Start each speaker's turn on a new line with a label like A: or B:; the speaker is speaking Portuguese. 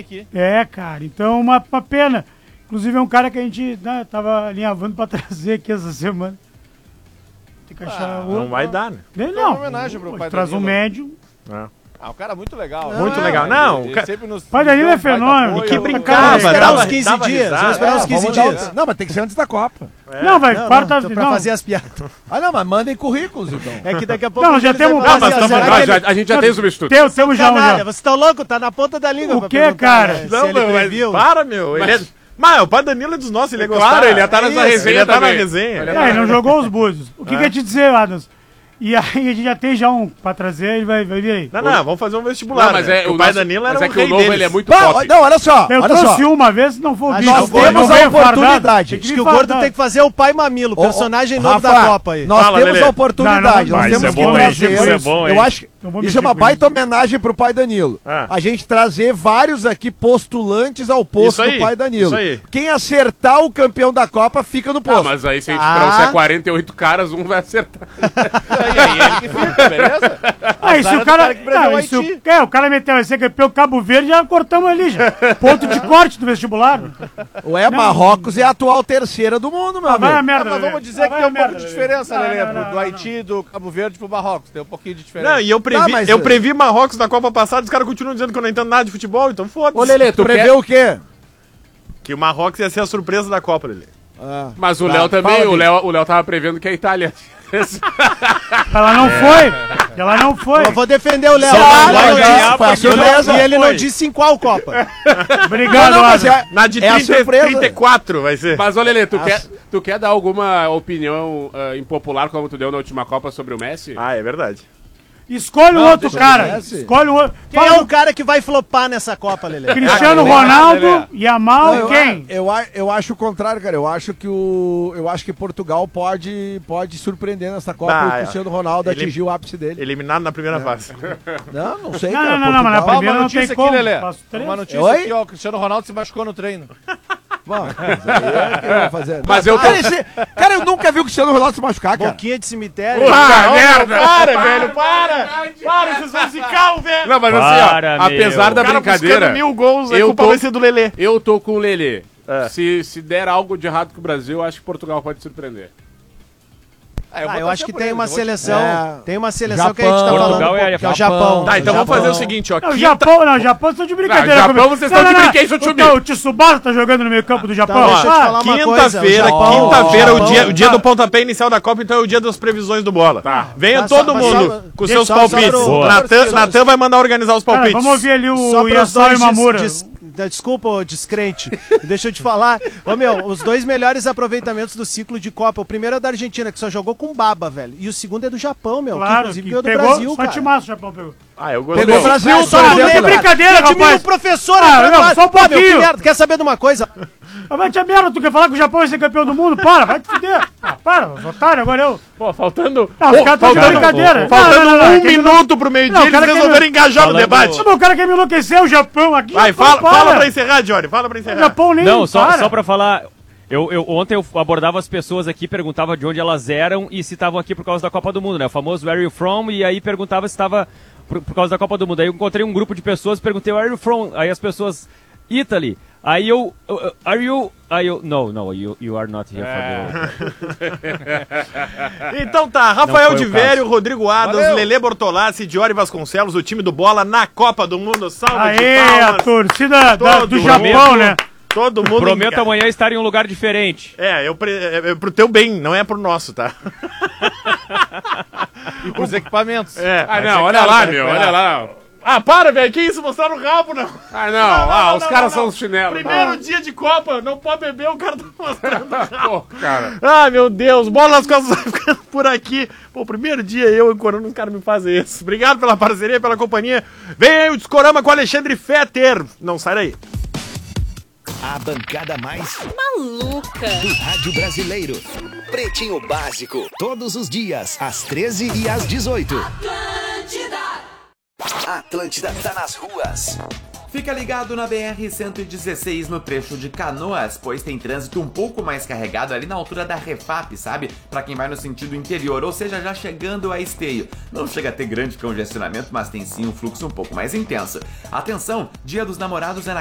A: aqui.
B: Cara, então uma pena. Inclusive é um cara que a gente tava alinhavando pra trazer aqui essa semana. Tem que achar outro.
C: Não vai dar, né?
B: Não,
A: uma homenagem pro pai
B: traz um
A: Danilo.
B: médium.
A: O cara é muito legal.
C: Muito legal. Não, o cara...
B: Pai Danilo é fenômeno.
C: E que
A: brincar.
C: brincava.
D: Vamos esperar
C: dava-
D: uns 15
C: dava
D: dias.
C: risada.
D: Vamos esperar uns 15 dias.
E: Não, mas tem que ser antes da Copa.
B: Não, vai, quarta...
D: Então, pra
B: não.
D: fazer as piadas.
E: Ah, não, mas mandem currículos, então.
D: É que daqui a pouco...
B: Não, já
D: eles
B: temos-
D: vão falar
C: Não, mas
D: assim,
C: tamo-
D: será que ele-
C: a gente já tem o substituto.
B: Temos já um
D: Canalha,
B: já.
D: você tá louco? Tá na ponta da língua.
B: O
D: pra
B: quê,
D: perguntar,
B: cara?
D: né? Se
C: Não,
D: ele
C: meu, mas
D: previu.
C: para, meu. Ele é... Mas o pai Danilo é dos nossos, ele é gostar.
F: Claro, ele ia estar nessa
C: Isso,
F: resenha
C: ele ia estar na
F: também.
C: resenha.
B: Ele não jogou os búzios. O que eu ia te dizer, Adams? E aí a gente já tem um pra trazer, ele vai vir aí.
C: Não, vamos fazer um vestibular.
F: Não, mas
C: né?
F: é
C: o pai Danilo era
F: mas
C: o
F: é que o
C: rei
F: novo
C: deles.
F: ele é muito
E: Não,
F: top.
E: não, olha só.
B: Eu
E: olha
B: trouxe
E: só.
B: uma vez, não foi o vídeo.
E: Nós temos a oportunidade.
D: Acho que o Gordo tem que fazer o pai mamilo, o personagem novo
E: Rafa,
D: da Copa aí.
E: Nós
C: Fala,
E: temos
C: Lelê.
E: a oportunidade.
B: Não,
E: Nós
B: isso
E: temos
B: é
E: que
B: bom, hein?
E: trazer.
B: Isso é
F: bom,
E: Eu
F: hein?
E: acho
B: Eu vou
E: isso é
B: mexer
E: uma
B: com
E: baita homenagem pro pai Danilo.
C: Ah.
E: A gente trazer vários aqui postulantes ao posto
C: Isso aí,
E: do pai Danilo.
C: isso aí.
E: Quem acertar o campeão da Copa fica no
F: Ah,
E: posto.
F: mas aí se a gente trouxer 48 caras, um vai acertar.
A: Aí ele que fica, beleza?
B: Aí se o cara.
A: que prendeu
B: Não,
A: o
B: e se o
A: Haiti.
B: o cara meteu vai ser campeão Cabo Verde, já cortamos ali já. Ponto de corte do vestibular.
E: Marrocos é a atual terceira do mundo, meu
B: Vai a
E: amigo.
B: merda.
A: Mas
B: Lelê.
A: vamos dizer que
B: Vai
A: tem
B: a
A: um pouco
B: merda,
A: de
B: Lelê.
A: diferença,
B: Não,
A: Lelê,
B: não,
A: do
B: não.
A: Haiti, do Cabo Verde pro Marrocos. Tem um pouquinho de diferença.
C: Não, e eu previ,
E: Tá, mas-
C: eu previ Marrocos na Copa passada, os caras continuam dizendo que eu não entendo nada de futebol, então foda-se.
F: Ô, Lelê, tu
E: Preveu o quê?
C: Que o Marrocos ia ser a surpresa da Copa, Lelê.
F: Mas o
E: Tá,
F: Léo também,
E: fala,
F: o Léo tava prevendo que a Itália...
B: Ela não foi. Ela não foi.
D: Eu vou defender o Léo.
E: vai
D: Ele
E: ganhar,
D: não
E: foi a
D: disse-
E: surpresa.
D: E ele não disse em qual Copa.
B: Obrigado,
E: Não, mas
B: Adams.
C: Na de
E: É a
C: 30,
E: surpresa.
C: 34 vai ser.
F: Mas, ô Lelê, tu quer dar alguma opinião impopular como tu deu na última Copa sobre o Messi?
C: Ah, é verdade.
B: Escolhe um outro
E: deixa
B: cara.
E: eu ver.
B: Escolhe um outro.
D: Quem é o cara que vai flopar nessa Copa, Lelê?
B: Cristiano Ronaldo, Yamal, quem?
E: Eu acho o contrário, cara. Eu acho que Portugal pode surpreender nessa Copa.
C: Ah,
E: O Cristiano Ronaldo
C: ele-
E: atingiu o ápice dele.
C: Eliminado na primeira fase.
E: Não sei,
B: Não,
E: cara.
B: não, mas na
E: Portugal-
B: primeira não
A: notícia
B: tem
A: aqui,
B: como.
A: Lelê.
B: Faço três.
A: Uma notícia
E: Oi?
A: aqui, ó. O Cristiano Ronaldo se machucou no treino.
E: Bom, mas aí é que eu vou fazer.
F: Mas eu tô-
E: Cara, eu nunca vi o Cristiano Ronaldo se machucar, cara.
D: Boquinha de cemitério.
C: merda! Para, velho, para! Para, vocês vão zicar o velho!
F: Não, mas
G: Para,
F: assim, ó, apesar
G: meu.
F: da
C: O cara
F: brincadeira,
C: buscando 1000 gols, a
F: eu
C: culpa
F: tô-
C: vai ser do Lelê.
F: eu tô com o Lelê.
C: É.
F: Se der algo de errado com o Brasil, eu acho que Portugal pode surpreender.
D: Eu acho que tem uma seleção.
E: É.
D: Tem uma seleção
E: Japão.
D: que a gente tá
G: Portugal
D: falando.
G: é
D: Que é o Japão.
C: Tá, então vamos
D: Japão.
C: fazer o seguinte, ó.
B: Não, o
C: quinta-
B: Japão, não, o Japão estão de brincadeira.
F: Não, Japão,
B: comigo.
F: vocês estão de brinquedo, seu time.
B: O Tsubasa tá jogando no meio campo do Japão.
D: deixa eu te
B: Ah,
D: falar uma
C: Quinta-feira,
D: coisa, o
C: quinta-feira,
D: Japão-
C: o dia do pontapé inicial da Copa, então é o dia das previsões do Bola.
F: Tá.
C: Venha
D: Mas
C: todo
D: só-
C: mundo
D: mas só-
C: com
D: gente,
C: seus
D: só-
C: palpites.
D: só-
G: Boa.
C: Natan vai mandar organizar os
B: cara,
C: palpites.
B: vamos ouvir ali
D: Só
B: o
D: para os
B: Yasal
D: dois
B: e Mamura.
D: desculpa, ô descrente. Deixa eu te falar. Ô, meu, os dois melhores aproveitamentos do ciclo de Copa. O primeiro é da Argentina, que só jogou com baba, velho. E o segundo é do Japão, meu. Que
B: Claro,
D: inclusive
B: que
D: ganhou do
B: pegou,
D: Brasil,
B: só
D: cara.
B: timaço o Japão pegou.
C: Ah, eu gostei.
E: Pegou o Brasil, por
D: Só
E: exemplo.
B: é
E: né?
B: brincadeira,
D: Eu admiro
B: rapaz.
D: o professor.
B: Ah,
D: é
B: não,
D: pra-
B: só um
D: Pô, meu, que
B: pouquinho.
D: merda. Quer saber de uma coisa?
B: Vai te a merda, tu quer falar que o Japão vai ser campeão do mundo? Para, vai te fuder. Ah, para, otário, agora eu.
F: Pô, faltando...
B: Não, os caras estão de brincadeira.
C: Faltando
B: Não,
C: um
B: é que ele
C: minuto pro meio-dia,
B: Não, o
C: eles
B: cara quer-
C: resolveram engajar no
G: Falando-
C: debate.
B: O cara quer me enlouquecer, o Japão aqui.
C: Vai,
B: Então
C: fala pra encerrar, Johnny. Fala pra
B: O
C: encerrar.
B: Japão nem
G: Não,
B: para.
G: só pra falar. Ontem eu abordava as pessoas aqui, perguntava de onde elas eram e se estavam aqui por causa da Copa do Mundo, né? O famoso Where are you from? E aí perguntava se estava por causa da Copa do Mundo. Aí eu encontrei um grupo de pessoas, perguntei Where are you from? Aí as pessoas, Italy. Aí eu, are you... Aí eu, no, you are not here for the...
C: Então tá, Rafael
G: Não foi
C: de
G: o
C: Vério, Rodrigo Adams,
A: Valeu.
C: Lelê Bortolassi, Diori Vasconcelos, o time do Bola na Copa do Mundo. Salve de
B: Aê, a
C: palmas.
B: torcida
C: Todo
B: do
C: mundo.
B: Japão, né?
C: Todo mundo...
G: Prometo amanhã estar em um lugar diferente.
C: É pro teu bem, não é pro nosso, tá?
A: E pros equipamentos.
C: É.
F: Ah, não, olha lá, meu, olha lá.
C: Ah, para, velho, que isso? Mostraram o rabo, não.
F: Ah, não, os caras são os chinelos.
C: Primeiro dia de Copa, não pode beber, o cara tá mostrando o rabo.
F: Pô, cara.
C: Ai, meu Deus, Bola nas costas vai ficando por aqui. Pô, primeiro dia eu encorando, os caras me fazem isso. Obrigado pela parceria, pela companhia. Vem aí o Discorama com o Alexandre Fetter. Não sai daí.
H: A bancada mais
I: Maluca.
H: do rádio brasileiro. Pretinho Básico. Todos os dias, às 13 e às 18. Atlântida tá nas ruas.
J: Fica ligado na BR-116 no trecho de Canoas, pois tem trânsito um pouco mais carregado ali na altura da Refap, sabe? Pra quem vai no sentido interior, ou seja, já chegando a Esteio. Não chega a ter grande congestionamento, mas tem sim um fluxo um pouco mais intenso. Atenção, Dia dos Namorados é na